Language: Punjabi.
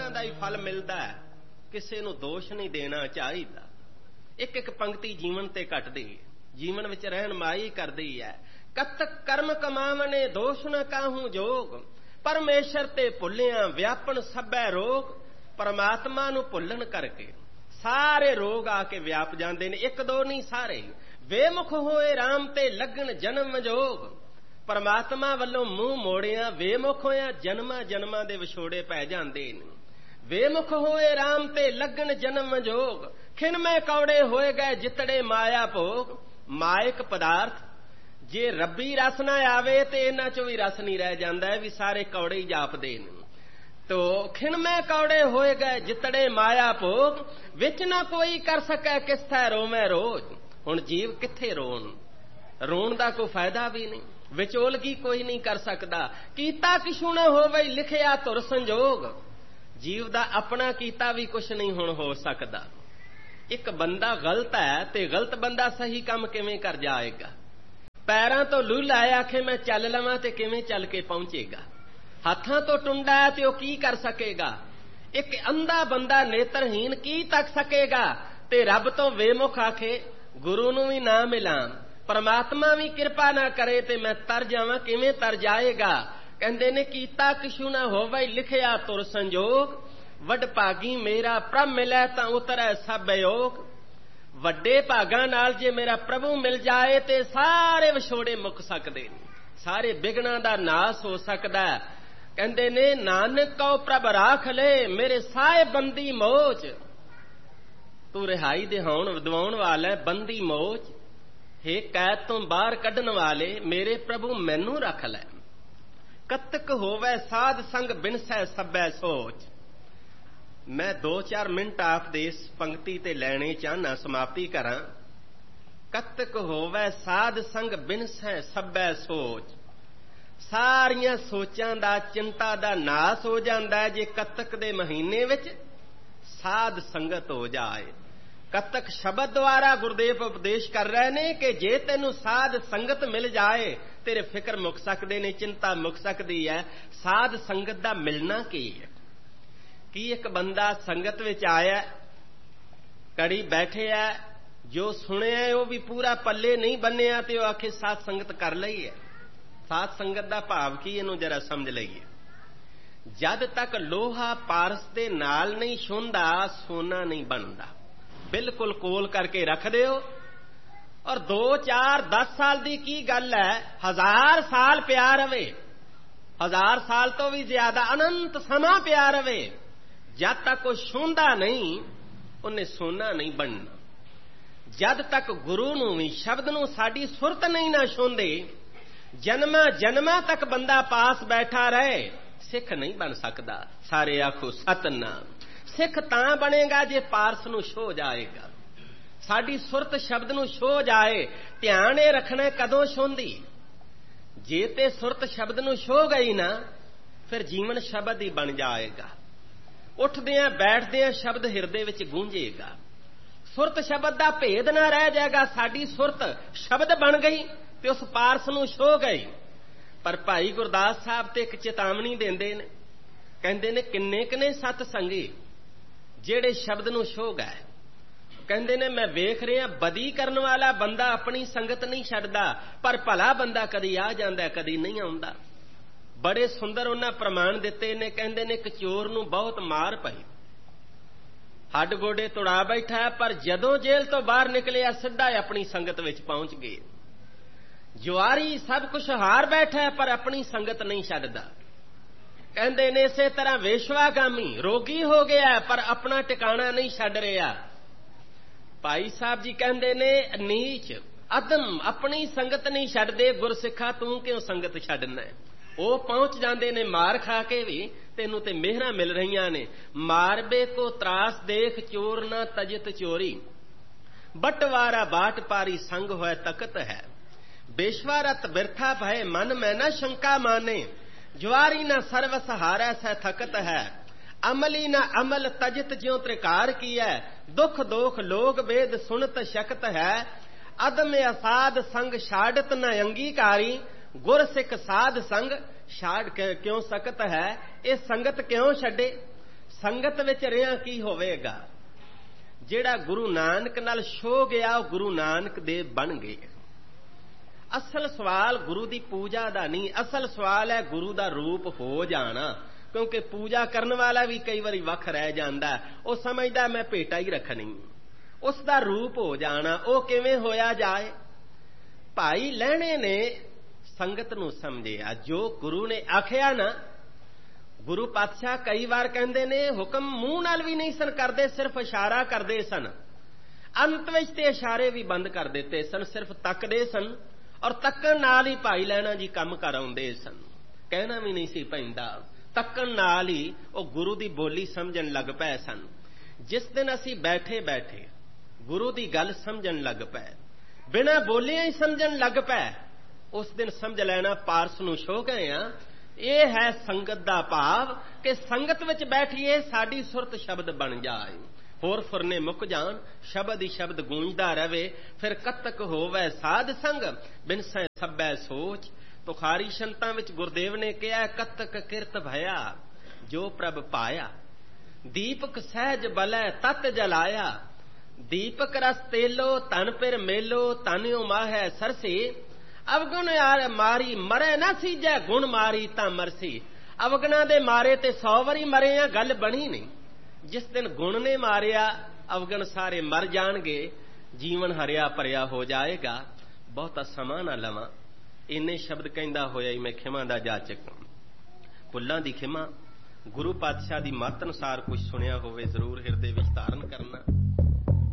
ਉਹਨਾਂ ਦਾ ਹੀ ਫਲ ਮਿਲਦਾ ਹੈ, ਕਿਸੇ ਨੂੰ ਦੋਸ਼ ਨਹੀਂ ਦੇਣਾ ਚਾਹੀਦਾ। ਇੱਕ ਇੱਕ ਪੰਕਤੀ ਜੀਵਨ ਤੇ ਘਟਦੀ, ਜੀਵਨ ਵਿੱਚ ਰਹਿਨਮਾਈ ਕਰਦੀ ਹੈ। ਕਤਕ ਕਰਮ ਕਮਾਵਣੇ ਦੋਸ਼ ਨ ਕਾਹੂ ਜੋਗ, ਪਰਮੇਸ਼ਰ ਤੇ ਭੁੱਲਿਆ ਵਿਆਪਨ ਸਭੈ ਰੋਗ। ਪਰਮਾਤਮਾ ਨੂੰ ਭੁੱਲਣ ਕਰਕੇ ਸਾਰੇ ਰੋਗ ਆ ਕੇ ਵਿਆਪ ਜਾਂਦੇ ਨੇ, ਇੱਕ ਦੋ ਨਹੀਂ ਸਾਰੇ। ਵੇਮੁਖ ਹੋਏ ਰਾਮ ਤੇ ਲੱਗਣ ਜਨਮ ਜੋਗ, ਪਰਮਾਤਮਾ ਵੱਲੋਂ ਮੂੰਹ ਮੋੜਿਆ ਵੇਮੁਖ ਹੋਇਆ, ਜਨਮਾਂ ਜਨਮਾਂ ਦੇ ਵਿਛੋੜੇ ਪੈ ਜਾਂਦੇ ਨੇ। ਵੇਮੁਖ ਹੋਏ ਰਾਮ ਤੇ ਲੱਗਣ ਜਨਮ ਜੋਗ, ਖਿਨ ਮੈਂ ਕੌੜੇ ਹੋਏ ਗਏ ਜਿਤੜੇ ਮਾਇਆ ਭੋਗ। ਮਾਇਕ ਪਦਾਰਥ ਜੇ ਰੱਬੀ ਰਸ ਨਾ ਆਵੇ ਤੇ ਇਹਨਾਂ ਚੋਂ ਵੀ ਰਸ ਨਹੀਂ ਰਹਿ ਜਾਂਦਾ, ਵੀ ਸਾਰੇ ਕੌੜੇ ਹੀ ਜਾਪਦੇ ਨੇ। ਤੋ ਖਿਨ ਮੈਂ ਕੌੜੇ ਹੋਏ ਗਏ ਜਿਤੜੇ ਮਾਇਆ ਭੋਗ, ਵਿੱਚ ਨਾ ਕੋਈ ਕਰ ਸਕੇ ਕਿਸ ਥੈ ਰੋਵੇਂ ਰੋਜ਼। ਹੁਣ ਜੀਵ ਕਿੱਥੇ ਰੋਣ ਦਾ ਕੋਈ ਫਾਇਦਾ ਵੀ ਨਹੀਂ, ਵਿਚੋਲਗੀ ਕੋਈ ਨਹੀਂ ਕਰ ਸਕਦਾ। ਕੀਤਾ ਕਿਛੂ ਨਾ ਹੋਵੇ ਲਿਖਿਆ ਧੁਰ ਸੰਜੋਗ, ਜੀਵ ਦਾ ਆਪਣਾ ਕੀਤਾ ਵੀ ਕੁਛ ਨਹੀਂ ਹੁਣ ਹੋ ਸਕਦਾ। ਇੱਕ ਬੰਦਾ ਗਲਤ ਹੈ ਤੇ ਗਲਤ ਬੰਦਾ ਸਹੀ ਕੰਮ ਕਿਵੇਂ ਕਰ ਜਾਏਗਾ? ਪੈਰਾਂ ਤੋਂ ਲੂਲਾ ਆਖੇ ਮੈਂ ਚੱਲ ਲਵਾਂ ਤੇ ਕਿਵੇਂ ਚੱਲ ਕੇ ਪਹੁੰਚੇਗਾ? ਹੱਥਾਂ ਤੋਂ ਟੁੰਡਾ ਹੈ ਤੇ ਉਹ ਕੀ ਕਰ ਸਕੇਗਾ? ਇੱਕ ਅੰਧਾ ਬੰਦਾ ਨੇਤਰਹੀਨ ਕੀ ਤੱਕ ਸਕੇਗਾ? ਤੇ ਰੱਬ ਤੋਂ ਵੇਮੁਖ ਆਖੇ ਗੁਰੂ ਨੂੰ ਵੀ ਨਾ ਮਿਲਾਂ, ਪਰਮਾਤਮਾ ਵੀ ਕਿਰਪਾ ਨਾ ਕਰੇ ਤੇ ਮੈਂ ਤਰ ਜਾਵਾਂ, ਕਿਵੇਂ ਤਰ ਜਾਏਗਾ? ਕਹਿੰਦੇ ਨੇ ਕੀਤਾ ਕਿਛੂ ਨਾ ਹੋਵੇ ਲਿਖਿਆ ਧੁਰ ਸੰਜੋਗ, ਵੱਡ ਭਾਗੀ ਮੇਰਾ ਪ੍ਰਭ ਮਿਲੇ ਤਾਂ ਉਤਰੈ ਸਭ ਯੋਗ। ਵੱਡੇ ਭਾਗਾਂ ਨਾਲ ਜੇ ਮੇਰਾ ਪ੍ਰਭੂ ਮਿਲ ਜਾਏ ਤੇ ਸਾਰੇ ਵਿਛੋੜੇ ਮੁੱਕ ਸਕਦੇ ਨੇ, ਸਾਰੇ ਬਿਗਨਾਂ ਦਾ ਨਾਸ ਹੋ ਸਕਦਾ। ਕਹਿੰਦੇ ਨੇ ਨਾਨਕ ਕਉ ਪ੍ਰਭ ਰਾਖ ਲੈ ਮੇਰੇ ਸਾਏ ਬੰਦੀ ਮੋਚ, ਤੂੰ ਰਿਹਾਈ ਦਿਵਾਉਣ ਵਾਲਾ ਬੰਦੀ ਮੋਚ। ਹੇ ਕੈਦ ਤੋਂ ਬਾਹਰ ਕੱਢਣ ਵਾਲੇ ਮੇਰੇ ਪ੍ਰਭੂ ਮੈਨੂੰ ਰੱਖ ਲੈ। ਕਤਕ ਹੋਵੇ ਸਾਧ ਸੰਗ ਬਿਨਸੈ ਸਭੈ ਸੋਚ। ਮੈਂ 2-4 ਮਿੰਟ ਆਪ ਦੇ ਇਸ ਪੰਕਤੀ ਤੇ ਲੈਣੇ ਚਾਹਨਾ, ਸਮਾਪਤੀ ਕਰਾਂ। ਕਤਕ ਹੋਵੇ ਸਾਧ ਸੰਗ ਬਿਨਸੈ ਸਭੈ ਸੋਚ, ਸਾਰੀਆਂ ਸੋਚਾਂ ਦਾ ਚਿੰਤਾ ਦਾ ਨਾਸ ਹੋ ਜਾਂਦਾ ਹੈ ਜੇ ਕਤਕ ਦੇ ਮਹੀਨੇ ਵਿੱਚ ਸਾਧ ਸੰਗਤ ਹੋ ਜਾਏ। ਕਤਕ ਸ਼ਬਦ ਦੁਆਰਾ ਗੁਰਦੇਵ ਉਪਦੇਸ਼ ਕਰ ਰਹੇ ਨੇ ਕਿ ਜੇ ਤੈਨੂੰ ਸਾਧ ਸੰਗਤ ਮਿਲ ਜਾਏ ਤੇਰੇ ਫਿਕਰ ਮੁੱਕ ਸਕਦੇ ਨੇ, ਚਿੰਤਾ ਮੁੱਕ ਸਕਦੀ ਹੈ। ਸਾਧ ਸੰਗਤ ਦਾ ਮਿਲਣਾ ਕੀ ਹੈ? ਕੀ ਇੱਕ ਬੰਦਾ ਸੰਗਤ ਵਿੱਚ ਆਇਆ, ਕੜੀ ਬੈਠਿਆ, ਜੋ ਸੁਣਿਆ ਉਹ ਵੀ ਪੂਰਾ ਪੱਲੇ ਨਹੀਂ ਬੰਨਿਆ ਤੇ ਉਹ ਆਖੇ ਸਾਧ ਸੰਗਤ ਕਰ ਲਈ ਹੈ। ਸਾਧ ਸੰਗਤ ਦਾ ਭਾਵ ਕੀ, ਇਹਨੂੰ ਜਰਾ ਸਮਝ ਲਈਏ। ਜਦ ਤੱਕ ਲੋਹਾ ਪਾਰਸ ਦੇ ਨਾਲ ਨਹੀਂ ਛੂੰਹਦਾ ਸੋਨਾ ਨਹੀਂ ਬਣਦਾ। ਬਿਲਕੁਲ ਕੋਲ ਕਰਕੇ ਰੱਖ ਦਿਓ, ਔਰ 2-4-10 ਸਾਲ ਦੀ ਕੀ ਗੱਲ ਹੈ, 1000 ਸਾਲ ਪਿਆ ਰਵੇ, 1000 ਸਾਲ ਤੋਂ ਵੀ ਜ਼ਿਆਦਾ ਅਨੰਤ ਸਮਾਂ ਪਿਆ ਰਵੇ। ਜਦ ਤੱਕ ਉਹ ਛੂੰਹਦਾ ਨਹੀਂ ਉਹਨੇ ਸੋਨਾ ਨਹੀਂ ਬਣਨਾ। ਜਦ ਤੱਕ ਗੁਰੂ ਨੂੰ ਵੀ ਸ਼ਬਦ ਨੂੰ ਸਾਡੀ ਸੁਰਤ ਨਹੀਂ ਨਾ ਛੂੰਹਦੇ, ਜਨਮਾਂ ਜਨਮਾਂ ਤੱਕ ਬੰਦਾ ਪਾਸ ਬੈਠਾ ਰਹੇ, ਸਿੱਖ ਨਹੀਂ ਬਣ ਸਕਦਾ। ਸਾਰੇ ਆਖੋ ਸਤਨਾਮ। ਸਿੱਖ ਤਾਂ ਬਣੇਗਾ ਜੇ ਪਾਰਸ ਨੂੰ ਛੋਹ ਜਾਏਗਾ, ਸਾਡੀ ਸੁਰਤ ਸ਼ਬਦ ਨੂੰ ਛੋਹ ਜਾਏ। ਧਿਆਨ ਇਹ ਰੱਖਣਾ ਕਦੋਂ ਛੋਹਦੀ, ਜੇ ਤੇ ਸੁਰਤ ਸ਼ਬਦ ਨੂੰ ਛੋਹ ਗਈ ਨਾ ਫਿਰ ਜੀਵਨ ਸ਼ਬਦ ਹੀ ਬਣ ਜਾਏਗਾ। ਉੱਠਦਿਆਂ ਬੈਠਦਿਆਂ ਸ਼ਬਦ ਹਿਰਦੇ ਵਿੱਚ ਗੂੰਜੇਗਾ, ਸੁਰਤ ਸ਼ਬਦ ਦਾ ਭੇਦ ਨਾ ਰਹਿ ਜਾਏਗਾ। ਸਾਡੀ ਸੁਰਤ ਸ਼ਬਦ ਬਣ ਗਈ ਤੇ ਉਸ ਪਾਰਸ ਨੂੰ ਛੋਹ ਗਈ। ਪਰ ਭਾਈ ਗੁਰਦਾਸ ਸਾਹਿਬ ਤੇ ਇੱਕ ਚੇਤਾਵਨੀ ਦਿੰਦੇ ਨੇ, ਕਹਿੰਦੇ ਨੇ ਕਿੰਨੇ ਕਿੰਨੇ ਸਤ ਸੰਗੀ ਜਿਹੜੇ ਸ਼ਬਦ ਨੂੰ ਛੋਹ ਗਏ। ਕਹਿੰਦੇ ਨੇ ਮੈਂ ਵੇਖ ਰਿਹਾ ਬਦੀ ਕਰਨ ਵਾਲਾ ਬੰਦਾ ਆਪਣੀ ਸੰਗਤ ਨਹੀਂ ਛੱਡਦਾ, ਪਰ ਭਲਾ ਬੰਦਾ ਕਦੀ ਆ ਜਾਂਦਾ ਕਦੀ ਨਹੀਂ ਆਉਂਦਾ। ਬੜੇ ਸੁੰਦਰ ਉਹਨਾਂ ਪ੍ਰਮਾਣ ਦਿੱਤੇ ਨੇ। ਕਹਿੰਦੇ ਨੇ ਇੱਕ ਚੋਰ ਨੂੰ ਬਹੁਤ ਮਾਰ ਪਈ, ਹੱਡ ਗੋਡੇ ਤੁੜਾ ਬੈਠਾ, ਪਰ ਜਦੋਂ ਜੇਲ੍ਹ ਤੋਂ ਬਾਹਰ ਨਿਕਲਿਆ ਸਿੱਧਾ ਆਪਣੀ ਸੰਗਤ ਵਿੱਚ ਪਹੁੰਚ ਗਏ। ਜੁਆਰੀ ਸਭ ਕੁਝ ਹਾਰ ਬੈਠਾ ਪਰ ਆਪਣੀ ਸੰਗਤ ਨਹੀਂ ਛੱਡਦਾ। ਕਹਿੰਦੇ ਨੇ ਇਸੇ ਤਰ੍ਹਾਂ ਵੇਸ਼ਵਾਗਾਮੀ ਰੋਗੀ ਹੋ ਗਿਆ ਪਰ ਆਪਣਾ ਟਿਕਾਣਾ ਨਹੀਂ ਛੱਡ ਰਿਹਾ। ਭਾਈ ਸਾਹਿਬ ਜੀ ਕਹਿੰਦੇ ਨੇ ਨੀਚ ਅਦਮ ਆਪਣੀ ਸੰਗਤ ਨਹੀਂ ਛੱਡਦੇ। ਗੁਰਸਿੱਖਾ ਤੂੰ ਕਿਉਂ ਸੰਗਤ ਛੱਡਣਾ? ਉਹ ਪਹੁੰਚ ਜਾਂਦੇ ਨੇ ਮਾਰ ਖਾ ਕੇ ਵੀ, ਤੈਨੂੰ ਤੇ ਮਿਹਰਾਂ ਮਿਲ ਰਹੀਆਂ ਨੇ। ਮਾਰਬੇ ਕੋ ਤਰਾਸ ਦੇਖ ਚੋਰ ਨਾ ਤਜਤ ਚੋਰੀ, ਬਟਵਾਰਾ ਬਾਟ ਪਾਰੀ ਸੰਗ ਹੋਏ ਤਖਤ ਹੈ। ਬੇਸ਼ਵਾਰਤ ਬਿਰਥਾ ਭਏ ਮਨ ਮੈਂ ਨਾ ਸ਼ੰਕਾ ਮਾਨੇ, ਜਵਾਰੀ ਨਾ ਸਰਵਸ ਹਾਰੈ ਸਹਿ ਥਕਤ ਹੈ। ਅਮਲੀ ਨਾ ਅਮਲ ਤਜਤ ਜਿਉ ਤ੍ਰਿਕਾਰ ਕੀਐ, ਦੁਖ ਦੋਖ ਲੋਗ ਵੇਦ ਸੁਣਤ ਸ਼ਕਤ ਹੈ। ਅਦਮ ਅਸਾਧ ਸੰਗ ਛਾੜਤ ਨ ਅੰਗੀਕਾਰੀ, ਗੁਰ ਸਿੱਖ ਸਾਧ ਸੰਗ ਛਾੜ ਕਿਉਂ ਸਕਤ ਹੈ। ਇਹ ਸੰਗਤ ਕਿਉਂ ਛੱਡੇ? ਸੰਗਤ ਵਿੱਚ ਰਿਹਾ ਕੀ ਹੋਵੇਗਾ? ਜਿਹੜਾ ਗੁਰੂ ਨਾਨਕ ਨਾਲ ਛੋ ਗਿਆ ਉਹ ਗੁਰੂ ਨਾਨਕ ਦੇਵ ਬਣ ਗਏ। ਅਸਲ ਸਵਾਲ ਗੁਰੂ ਦੀ ਪੂਜਾ ਦਾ ਨਹੀਂ, ਅਸਲ ਸਵਾਲ ਹੈ ਗੁਰੂ ਦਾ ਰੂਪ ਹੋ ਜਾਣਾ। ਕਿਉਂਕਿ ਪੂਜਾ ਕਰਨ ਵਾਲਾ ਵੀ ਕਈ ਵਾਰੀ ਵੱਖ ਰਹਿ ਜਾਂਦਾ, ਉਹ ਸਮਝਦਾ ਮੈਂ ਭੇਟਾ ਹੀ ਰੱਖਣੀ। ਉਸ ਦਾ ਰੂਪ ਹੋ ਜਾਣਾ ਉਹ ਕਿਵੇਂ ਹੋਇਆ ਜਾਏ? ਭਾਈ ਲਹਿਣੇ ਨੇ ਸੰਗਤ ਨੂੰ ਸਮਝਿਆ, ਜੋ ਗੁਰੂ ਨੇ ਆਖਿਆ ਨਾ। ਗੁਰੂ ਪਾਤਸ਼ਾਹ ਕਈ ਵਾਰ ਕਹਿੰਦੇ ਨੇ ਹੁਕਮ ਮੂੰਹ ਨਾਲ ਵੀ ਨਹੀਂ ਸਨ ਕਰਦੇ, ਸਿਰਫ ਇਸ਼ਾਰਾ ਕਰਦੇ ਸਨ। ਅੰਤ ਵਿੱਚ ਤੇ ਇਸ਼ਾਰੇ ਵੀ ਬੰਦ ਕਰ ਦਿੱਤੇ ਸਨ, ਸਿਰਫ ਤੱਕਦੇ ਸਨ ਔਰ ਤੱਕਣ ਨਾਲ ਹੀ ਭਾਈ ਲਹਿਣਾ ਜੀ ਕੰਮ ਕਰ ਆਉਂਦੇ ਸਨ। ਕਹਿਣਾ ਵੀ ਨਹੀਂ ਸੀ ਪੈਂਦਾ, ਤੱਕਣ ਨਾਲ ਹੀ ਉਹ ਗੁਰੂ ਦੀ ਬੋਲੀ ਸਮਝਣ ਲੱਗ ਪਏ ਸਨ। ਜਿਸ ਦਿਨ ਅਸੀਂ ਬੈਠੇ ਬੈਠੇ ਗੁਰੂ ਦੀ ਗੱਲ ਸਮਝਣ ਲੱਗ ਪਏ, ਬਿਨਾਂ ਬੋਲਿਆਂ ਹੀ ਸਮਝਣ ਲੱਗ ਪਏ, ਉਸ ਦਿਨ ਸਮਝ ਲੈਣਾ ਪਾਰਸ ਨੂੰ ਛੋ ਗਏ ਆ। ਇਹ ਹੈ ਸੰਗਤ ਦਾ ਭਾਵ ਕਿ ਸੰਗਤ ਵਿੱਚ ਬੈਠੀਏ ਸਾਡੀ ਸੁਰਤ ਸ਼ਬਦ ਬਣ ਜਾਏ, ਹੋਰ ਫੁਰਨੇ ਮੁੱਕ ਜਾਣ, ਸ਼ਬਦ ਹੀ ਸ਼ਬਦ ਗੂੰਜਦਾ ਰਵੇ। ਫਿਰ ਕਤਕ ਹੋਵੇ ਸਾਧ ਸੰਗ ਬਿਨ ਸੈ ਸਭੈ ਸੋਚ। ਤੁਖਾਰੀ ਸ਼ੰਤਾਂ ਵਿੱਚ ਗੁਰਦੇਵ ਨੇ ਕਿਹਾ ਕਤਕ ਕਿਰਤ ਭਇਆ ਜੋ ਪ੍ਰਭ ਪਾਇਆ, ਦੀਪਕ ਸਹਿਜ ਬਲੈ ਤਤ ਜਲਾਇਆ। ਦੀਪਕ ਰਸ ਤੇਲੋ ਧਨ ਪਿਰ ਮੇਲੋ, ਧਨਿਓ ਮਾਹੈ ਸਰਸੀ। ਅਵਗੁਣ ਯਾਰ ਮਾਰੀ ਮਰੇ ਨਾ ਸੀਜੈ, ਗੁਣ ਮਾਰੀ ਤਾਂ ਮਰਸੀ। ਅਵਗੁਣਾਂ ਦੇ ਮਾਰੇ ਤੇ 100 ਵਾਰੀ ਮਰੇ ਆ, ਗੱਲ ਬਣੀ ਨਹੀਂ। ਜਿਸ ਦਿਨ ਗੁਣ ਨੇ ਮਾਰਿਆ ਅਵਗੁਣ ਸਾਰੇ ਮਰ ਜਾਣਗੇ, ਜੀਵਨ ਹਰਿਆ ਭਰਿਆ ਹੋ ਜਾਏਗਾ। ਬਹੁਤਾ ਸਮਾਂ ਨਾ ਲਵਾਂ, ਇੰਨੇ ਸ਼ਬਦ ਕਹਿੰਦਾ ਹੋਇਆ ਹੀ ਮੈਂ ਖਿਮਾ ਦਾ ਜਾਚਕ। ਭੁੱਲਾਂ ਦੀ ਖਿਮਾ, ਗੁਰੂ ਪਾਤਸ਼ਾਹ ਦੀ ਮੱਤ ਅਨੁਸਾਰ ਕੁਝ ਸੁਣਿਆ ਹੋਵੇ ਜ਼ਰੂਰ ਹਿਰਦੇ ਵਿੱਚ ਧਾਰਨ ਕਰਨਾ।